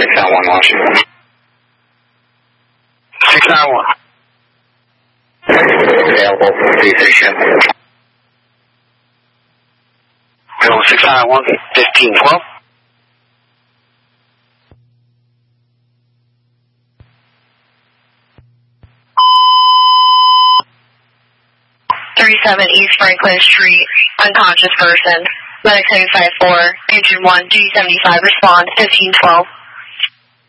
691 Washington. 691. Available for C-section. Available 691, 1512. 37 East Franklin Street, unconscious person. Medic 754, engine 1, G75, respond, 1512.